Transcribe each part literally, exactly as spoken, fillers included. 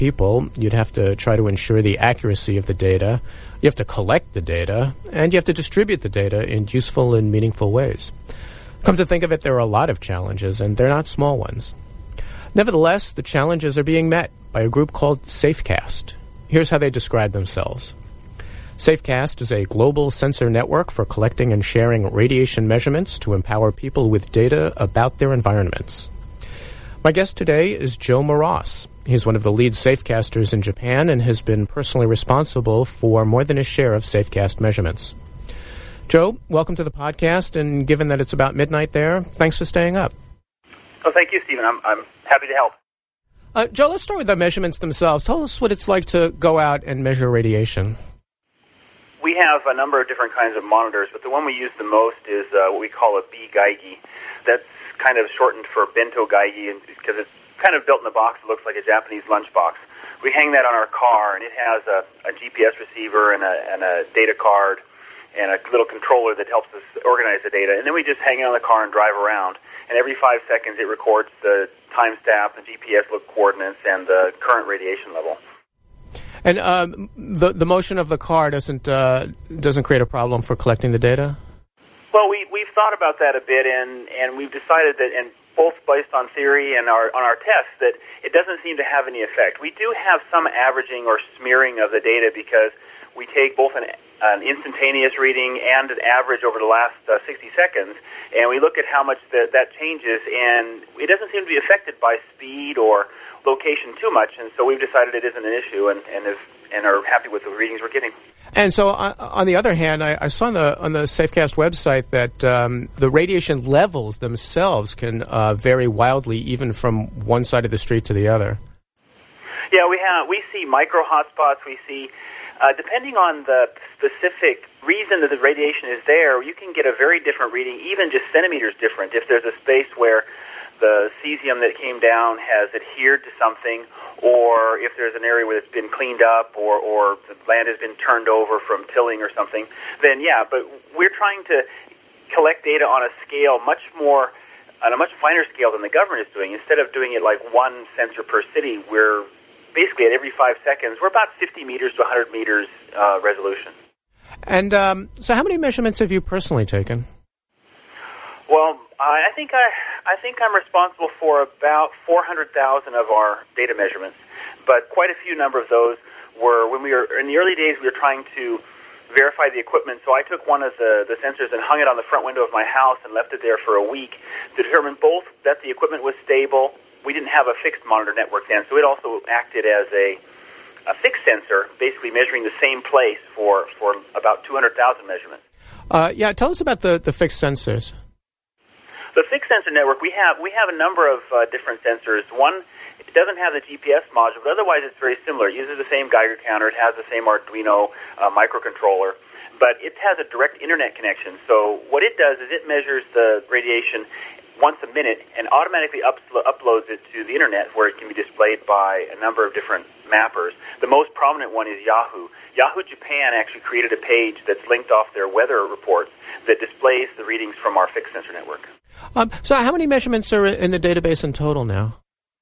people. You'd have to try to ensure the accuracy of the data. You have to collect the data, and you have to distribute the data in useful and meaningful ways. Come to think of it, there are a lot of challenges, and they're not small ones. Nevertheless, the challenges are being met by a group called Safecast. Here's how they describe themselves. Safecast is a global sensor network for collecting and sharing radiation measurements to empower people with data about their environments. My guest today is Joe Moross. He's one of the lead Safecasters in Japan and has been personally responsible for more than his share of Safecast measurements. Joe, welcome to the podcast, and given that it's about midnight there, thanks for staying up. Oh, thank you, Stephen. I'm, I'm happy to help. Uh, Joe, let's start with the measurements themselves. Tell us what it's like to go out and measure radiation. We have a number of different kinds of monitors, but the one we use the most is uh, what we call a B-Geigy. That's kind of shortened for Bento Geigy because it's kind of built in a box that looks like a Japanese lunchbox. We hang that on our car, and it has a, a G P S receiver and a, and a data card and a little controller that helps us organize the data. And then we just hang it on the car and drive around. And every five seconds it records the time stamp, the G P S look coordinates, and the current radiation level. And um, the the motion of the car doesn't uh, doesn't create a problem for collecting the data? Well, we we've thought about that a bit, and, and we've decided that, and both based on theory and our on our tests, that it doesn't seem to have any effect. We do have some averaging or smearing of the data because we take both an, an instantaneous reading and an average over the last uh, sixty seconds, and we look at how much the, that changes, and it doesn't seem to be affected by speed or location too much, and so we've decided it isn't an issue, and and, is, and are happy with the readings we're getting. And so, uh, on the other hand, I, I saw on the on the Safecast website that um, the radiation levels themselves can uh, vary wildly, even from one side of the street to the other. Yeah, we have we see micro hotspots. We see, uh, depending on the specific reason that the radiation is there, you can get a very different reading, even just centimeters different. If there's a space where the cesium that came down has adhered to something, or if there's an area where it's been cleaned up, or, or the land has been turned over from tilling or something, then yeah, but we're trying to collect data on a scale much more, on a much finer scale than the government is doing. Instead of doing it like one sensor per city, we're basically at every five seconds, we're about fifty meters to one hundred meters uh, resolution. And um, so how many measurements have you personally taken? Well, I think I, I think I'm responsible for about four hundred thousand of our data measurements, but quite a few number of those were when we were in the early days. We were trying to verify the equipment, so I took one of the, the sensors and hung it on the front window of my house and left it there for a week to determine both that the equipment was stable. We didn't have a fixed monitor network then, so it also acted as a, a fixed sensor, basically measuring the same place for, for about two hundred thousand measurements. Uh, yeah, tell us about the, the fixed sensors. The fixed sensor network, we have we have a number of uh, different sensors. One, it doesn't have the G P S module, but otherwise it's very similar. It uses the same Geiger counter. It has the same Arduino uh, microcontroller, but it has a direct internet connection. So what it does is it measures the radiation once a minute and automatically ups- uploads it to the internet, where it can be displayed by a number of different mappers. The most prominent one is Yahoo. Yahoo Japan actually created a page that's linked off their weather reports that displays the readings from our fixed sensor network. Um, so how many measurements are in the database in total now?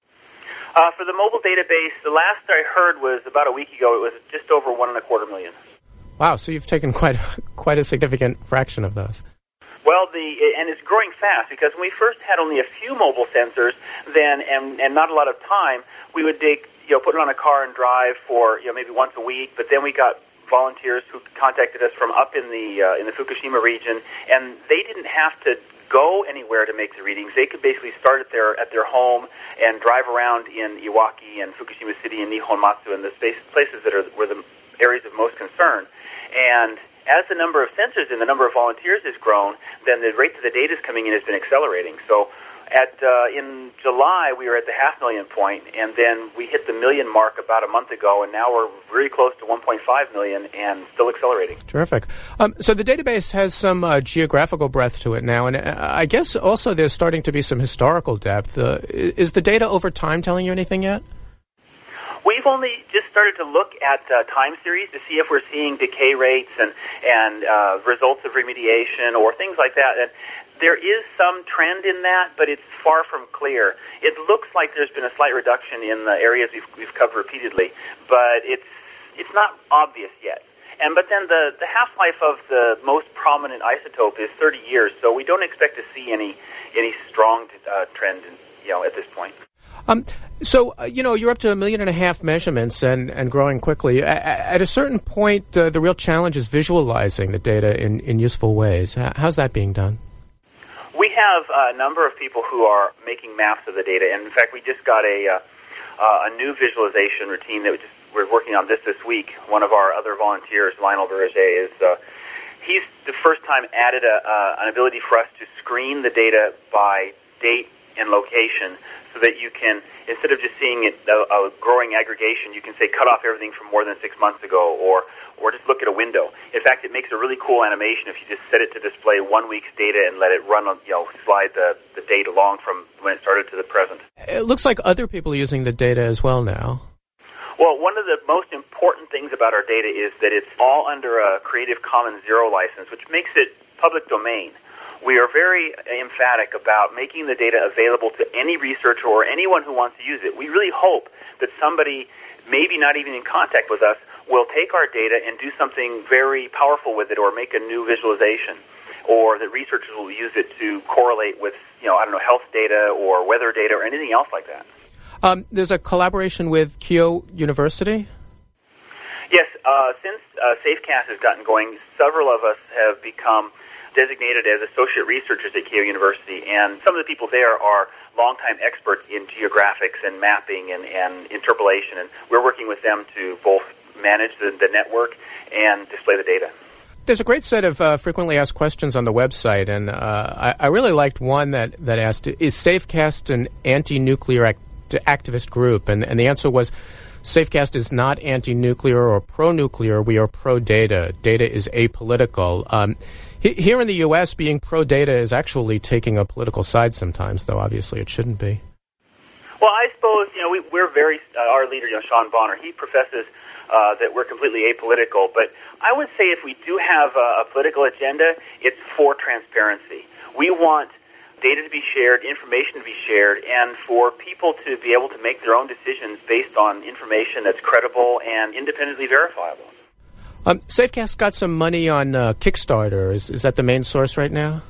Uh, for the mobile database, the last I heard was about a week ago. It was just over one and a quarter million. Wow, so you've taken quite a, quite a significant fraction of those. Well, the and it's growing fast, because when we first had only a few mobile sensors, then and, and not a lot of time, we would dig, you know, put it on a car and drive for, you know, maybe once a week. But then we got volunteers who contacted us from up in the uh, in the Fukushima region, and they didn't have to go anywhere to make the readings. They could basically start at their at their home and drive around in Iwaki and Fukushima City and Nihonmatsu and the space, places that are were the areas of most concern. And as the number of sensors and the number of volunteers has grown, then the rate that the data is coming in has been accelerating. So at uh, in July, we were at the half million point, and then we hit the million mark about a month ago, and now we're really close to one point five million and still accelerating. Terrific. Um, so the database has some uh, geographical breadth to it now, and uh, I guess also there's starting to be some historical depth. Uh, is the data over time telling you anything yet? We've only just started to look at uh, time series to see if we're seeing decay rates and, and uh, results of remediation or things like that. And There is some trend in that, but it's far from clear. It looks like there's been a slight reduction in the areas we've, we've covered repeatedly, but it's it's not obvious yet. And but then the, the half-life of the most prominent isotope is thirty years, so we don't expect to see any any strong uh, trend, in, you know, at this point. Um, so, uh, you know, you're up to a million and a half measurements and, and growing quickly. A- at a certain point, uh, the real challenge is visualizing the data in, in useful ways. How's that being done? We have a number of people who are making maps of the data, and in fact, we just got a uh, uh, a new visualization routine that we just, we're working on this this week. One of our other volunteers, Lionel Berger, is uh, he's the first time added a, uh, an ability for us to screen the data by date and location, so that you can, instead of just seeing it, a, a growing aggregation, you can say cut off everything from more than six months ago, or or just look at a window. In fact, it makes a really cool animation if you just set it to display one week's data and let it run, on, you know, slide the, the date along from when it started to the present. It looks like other people are using the data as well now. Well, one of the most important things about our data is that it's all under a Creative Commons Zero license, which makes it public domain. We are very emphatic about making the data available to any researcher or anyone who wants to use it. We really hope that somebody, maybe not even in contact with us, will take our data and do something very powerful with it, or make a new visualization, or that researchers will use it to correlate with, you know, I don't know, health data or weather data or anything else like that. Um, there's a collaboration with Keio University? Yes, uh, since uh, SafeCast has gotten going, several of us have become designated as associate researchers at Keio University, and some of the people there are longtime experts in geographics and mapping and, and interpolation, and we're working with them to both manage the, the network and display the data. There's a great set of uh, frequently asked questions on the website, and uh, I, I really liked one that, that asked, is SafeCast an anti-nuclear act- activist group? And, and the answer was, SafeCast is not anti-nuclear or pro-nuclear. We are pro-data. Data is apolitical. Um, he, here in the U S, being pro-data is actually taking a political side sometimes, though obviously it shouldn't be. Well, I suppose, you know, we, we're very, uh, our leader, you know, Sean Bonner, he professes uh, that we're completely apolitical, but I would say if we do have a, a political agenda, it's for transparency. We want data to be shared, information to be shared, and for people to be able to make their own decisions based on information that's credible and independently verifiable. Um, SafeCast got some money on uh, Kickstarter. Is, is that the main source right now?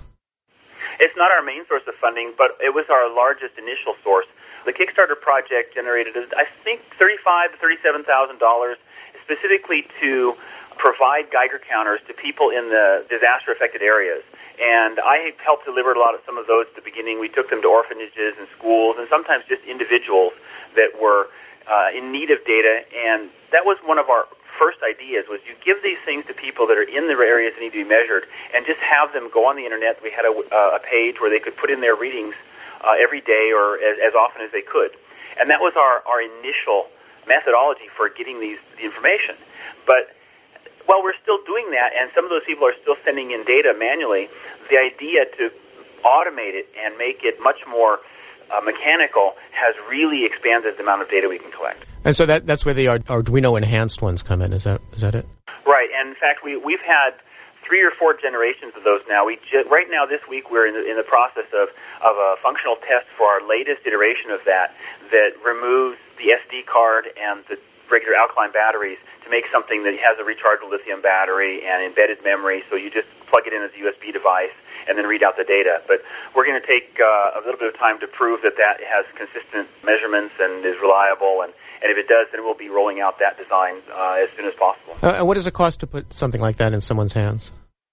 It's not our main source of funding, but it was our largest initial source. The Kickstarter project generated, I think, thirty-five thousand to thirty-seven thousand dollars specifically to provide Geiger counters to people in the disaster-affected areas. And I helped deliver a lot of some of those at the beginning. We took them to orphanages and schools, and sometimes just individuals that were uh, in need of data. And that was one of our first ideas, was you give these things to people that are in the areas that need to be measured, and just have them go on the internet. We had a, uh, a page where they could put in their readings uh, every day or as, as often as they could. And that was our, our initial methodology for getting these the information. But while we're still doing that, and some of those people are still sending in data manually, the idea to automate it and make it much more uh, mechanical has really expanded the amount of data we can collect. And so that that's where the Arduino enhanced ones come in. Is that is that it? Right. And in fact, we we've had three or four generations of those now. We ju- right now this week we're in the, in the process of of a functional test for our latest iteration of that that removes the S D card and the regular alkaline batteries to make something that has a rechargeable lithium battery and embedded memory, so you just plug it in as a U S B device and then read out the data. But we're going to take uh, a little bit of time to prove that that has consistent measurements and is reliable, and, and if it does, then we'll be rolling out that design uh, as soon as possible. Uh, and what does it cost to put something like that in someone's hands?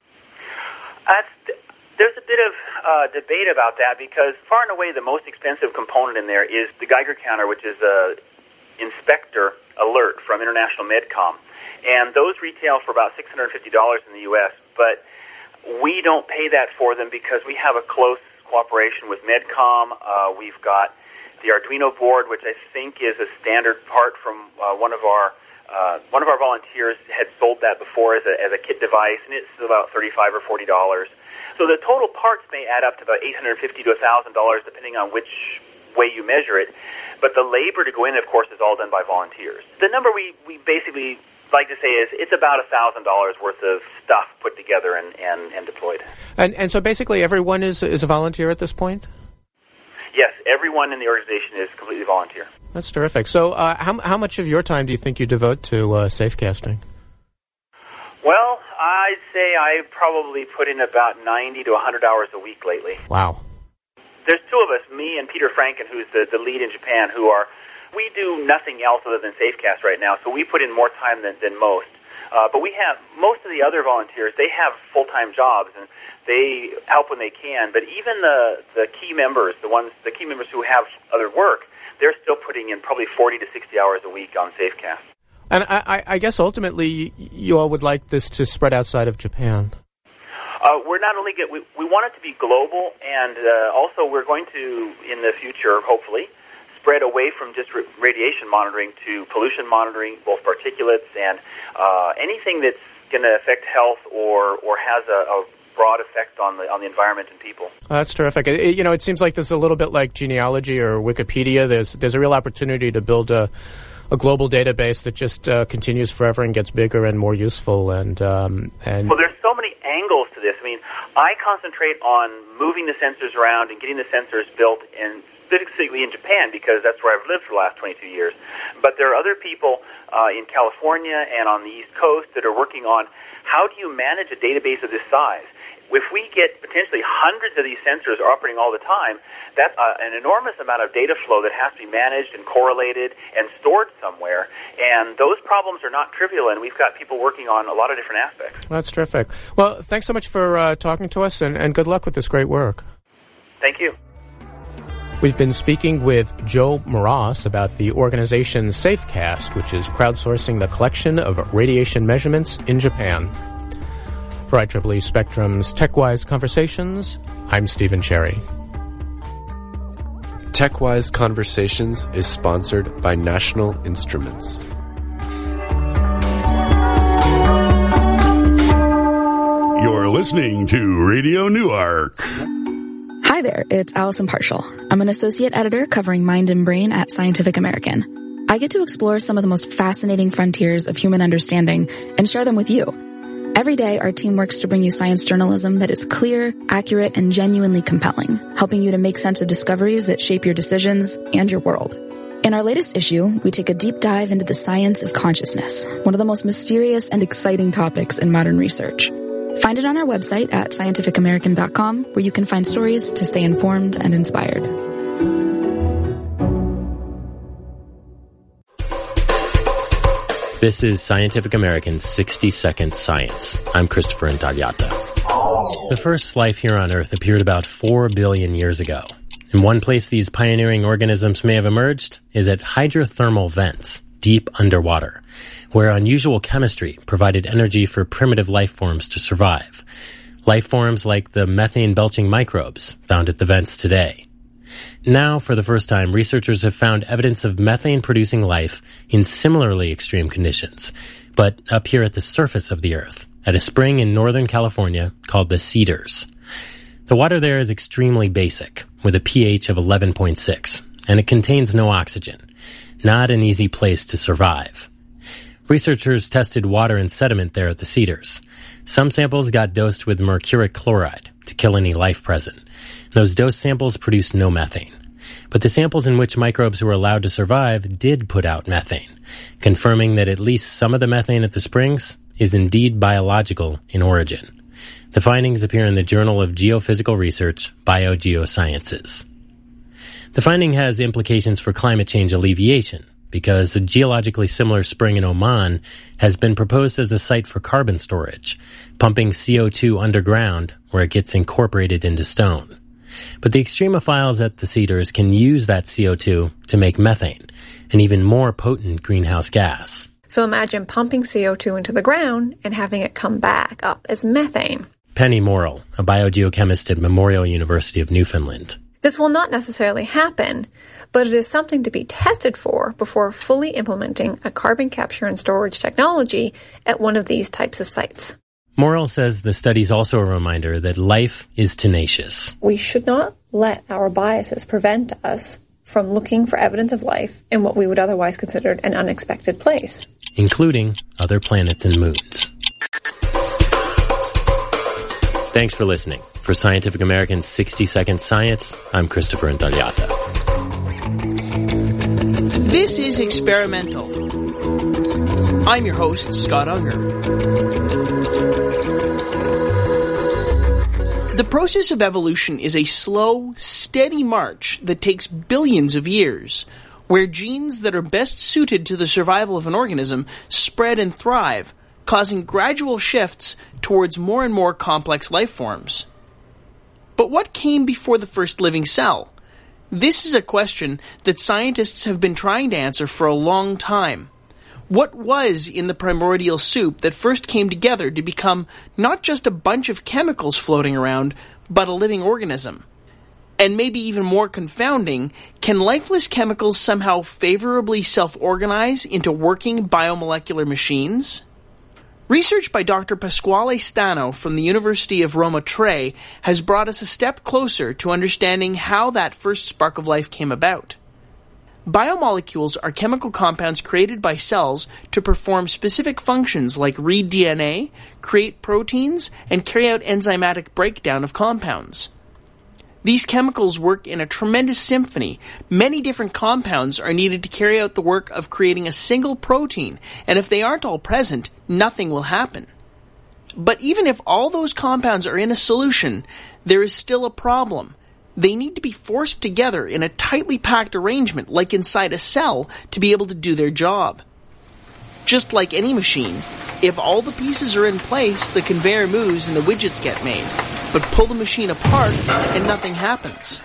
That's, there's a bit of uh, debate about that, because far and away the most expensive component in there is the Geiger counter, which is a inspector alert from International Medcom. And those retail for about six hundred fifty dollars in the U S, but we don't pay that for them because we have a close cooperation with Medcom. Uh, we've got the Arduino board, which I think is a standard part from uh, one of our uh, one of our volunteers had sold that before as a, as a kit device, and it's about thirty-five or forty dollars. So the total parts may add up to about eight hundred fifty to a thousand dollars, depending on which way you measure it. But the labor to go in, of course, is all done by volunteers. The number we, we basically like to say is it's about one thousand dollars worth of stuff put together and, and, and deployed. And and so basically everyone is is a volunteer at this point? Yes, everyone in the organization is completely volunteer. That's terrific. So uh, how how much of your time do you think you devote to uh, safecasting? Well, I'd say I probably put in about ninety to one hundred hours a week lately. Wow. There's two of us, me and Peter Franken, who's the, the lead in Japan, who are, we do nothing else other than Safecast right now, so we put in more time than, than most. Uh, but we have, most of the other volunteers, they have full-time jobs, and they help when they can. But even the, the key members, the ones, the key members who have other work, they're still putting in probably forty to sixty hours a week on Safecast. And I, I guess ultimately you all would like this to spread outside of Japan. Uh, we're not only get we, we want it to be global, and uh, also we're going to, in the future, hopefully, spread away from just ra- radiation monitoring to pollution monitoring, both particulates and uh, anything that's going to affect health or or has a, a broad effect on the on the environment and people. Oh, that's terrific. It, it, you know, it seems like this is a little bit like genealogy or Wikipedia. There's there's a real opportunity to build a a global database that just uh, continues forever and gets bigger and more useful. And um, and well, there's so many angles to this. I mean, I concentrate on moving the sensors around and getting the sensors built, and specifically in Japan because that's where I've lived for the last twenty-two years. But there are other people uh, in California and on the East Coast that are working on how do you manage a database of this size. If we get potentially hundreds of these sensors operating all the time, that's uh, an enormous amount of data flow that has to be managed and correlated and stored somewhere. And those problems are not trivial, and we've got people working on a lot of different aspects. That's terrific. Well, thanks so much for uh, talking to us, and, and good luck with this great work. Thank you. We've been speaking with Joe Moras about the organization Safecast, which is crowdsourcing the collection of radiation measurements in Japan. For I triple E Spectrum's TechWise Conversations, I'm Stephen Cherry. TechWise Conversations is sponsored by National Instruments. You're listening to Radio Newark. Hi there, it's Allison Partial. I'm an associate editor covering Mind and Brain at Scientific American. I get to explore some of the most fascinating frontiers of human understanding and share them with you. Every day, our team works to bring you science journalism that is clear, accurate, and genuinely compelling, helping you to make sense of discoveries that shape your decisions and your world. In our latest issue, we take a deep dive into the science of consciousness, one of the most mysterious and exciting topics in modern research. Find it on our website at scientific american dot com, where you can find stories to stay informed and inspired. This is Scientific American's sixty second Science. I'm Christopher Intagliata. The first life here on Earth appeared about four billion years ago. And one place these pioneering organisms may have emerged is at hydrothermal vents, deep underwater, where unusual chemistry provided energy for primitive life forms to survive. Life forms like the methane-belching microbes found at the vents today. Now, for the first time, researchers have found evidence of methane-producing life in similarly extreme conditions, but up here at the surface of the Earth, at a spring in Northern California called the Cedars. The water there is extremely basic, with a pH of eleven point six, and it contains no oxygen. Not an easy place to survive. Researchers tested water and sediment there at the Cedars. Some samples got dosed with mercuric chloride to kill any life present. Those dose samples produced no methane. But the samples in which microbes were allowed to survive did put out methane, confirming that at least some of the methane at the springs is indeed biological in origin. The findings appear in the Journal of Geophysical Research, Biogeosciences. The finding has implications for climate change alleviation, because a geologically similar spring in Oman has been proposed as a site for carbon storage, pumping C O two underground where it gets incorporated into stone. But the extremophiles at the Cedars can use that C O two to make methane, an even more potent greenhouse gas. So imagine pumping C O two into the ground and having it come back up as methane. Penny Morrill, a biogeochemist at Memorial University of Newfoundland. This will not necessarily happen, but it is something to be tested for before fully implementing a carbon capture and storage technology at one of these types of sites. Morrill says the study's also a reminder that life is tenacious. We should not let our biases prevent us from looking for evidence of life in what we would otherwise consider an unexpected place. including other planets and moons. Thanks for listening. For Scientific American's sixty second Science, I'm Christopher Intagliata. This is Experimental. I'm your host, Scott Unger. The process of evolution is a slow, steady march that takes billions of years, where genes that are best suited to the survival of an organism spread and thrive, causing gradual shifts towards more and more complex life forms. But what came before the first living cell? This is a question that scientists have been trying to answer for a long time. What was in the primordial soup that first came together to become not just a bunch of chemicals floating around, but a living organism? And maybe even more confounding, can lifeless chemicals somehow favorably self-organize into working biomolecular machines? Research by Doctor Pasquale Stano from the University of Roma Tre has brought us a step closer to understanding how that first spark of life came about. Biomolecules are chemical compounds created by cells to perform specific functions like read D N A, create proteins, and carry out enzymatic breakdown of compounds. These chemicals work in a tremendous symphony. Many different compounds are needed to carry out the work of creating a single protein, and if they aren't all present, nothing will happen. But even if all those compounds are in a solution, there is still a problem. They need to be forced together in a tightly packed arrangement, like inside a cell, to be able to do their job. Just like any machine, if all the pieces are in place, the conveyor moves and the widgets get made. But pull the machine apart and nothing happens.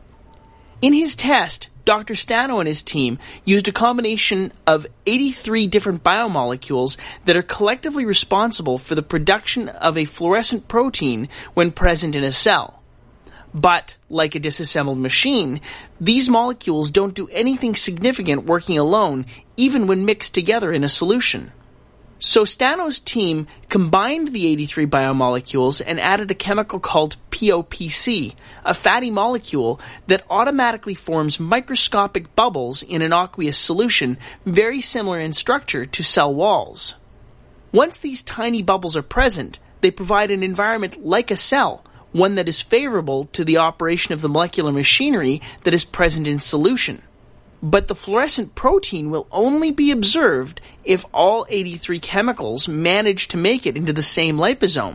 In his test, Doctor Stano and his team used a combination of eighty-three different biomolecules that are collectively responsible for the production of a fluorescent protein when present in a cell. But, like a disassembled machine, these molecules don't do anything significant working alone, even when mixed together in a solution. So Stano's team combined the eighty-three biomolecules and added a chemical called P O P C, a fatty molecule that automatically forms microscopic bubbles in an aqueous solution, very similar in structure to cell walls. Once these tiny bubbles are present, they provide an environment like a cell, one that is favorable to the operation of the molecular machinery that is present in solution. But the fluorescent protein will only be observed if all eighty-three chemicals manage to make it into the same liposome.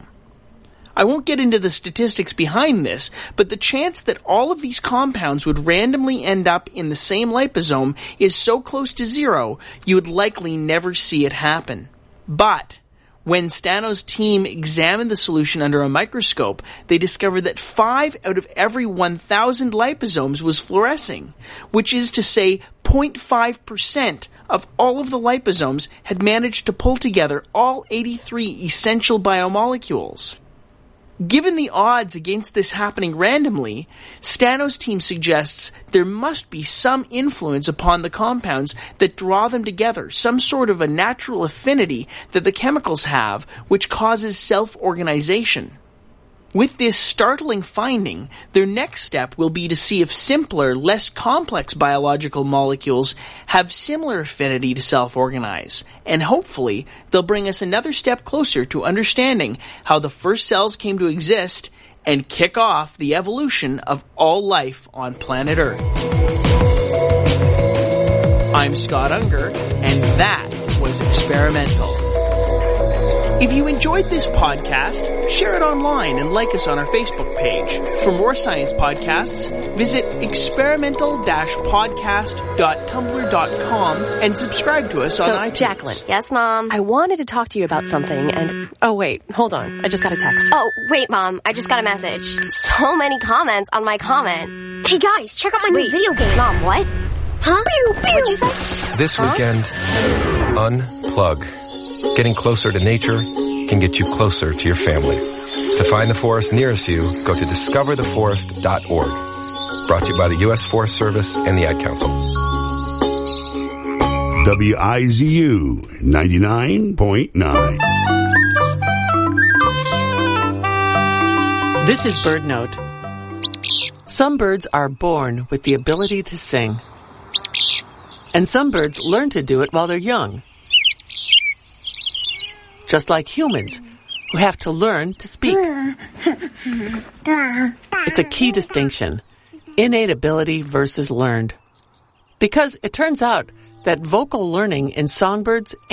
I won't get into the statistics behind this, but the chance that all of these compounds would randomly end up in the same liposome is so close to zero, you would likely never see it happen. But when Stano's team examined the solution under a microscope, they discovered that five out of every one thousand liposomes was fluorescing, which is to say zero point five percent of all of the liposomes had managed to pull together all eighty-three essential biomolecules. Given the odds against this happening randomly, Stano's team suggests there must be some influence upon the compounds that draw them together, some sort of a natural affinity that the chemicals have, which causes self-organization. With this startling finding, their next step will be to see if simpler, less complex biological molecules have similar affinity to self-organize, and hopefully they'll bring us another step closer to understanding how the first cells came to exist and kick off the evolution of all life on planet Earth. I'm Scott Unger, and that was Experimental. If you enjoyed this podcast, share it online and like us on our Facebook page. For more science podcasts, visit experimental dash podcast dot tumblr dot com and subscribe to us so, on iTunes. Jacqueline. Yes, Mom? I wanted to talk to you about something and... Oh, wait. Hold on. I just got a text. Oh, wait, Mom. I just got a message. So many comments on my comment. Hey, guys, check out my wait, new video game. Mom, what? Huh? Pew, pew. What'd you say? This huh? weekend, unplug. Getting closer to nature can get you closer to your family. To find the forest nearest you, go to discover the forest dot org. Brought to you by the U S Forest Service and the Ad Council. W I Z U ninety-nine point nine. This is Bird Note. Some birds are born with the ability to sing. And some birds learn to do it while they're young. just like humans, who have to learn to speak. It's a key distinction, innate ability versus learned. Because it turns out that vocal learning in songbirds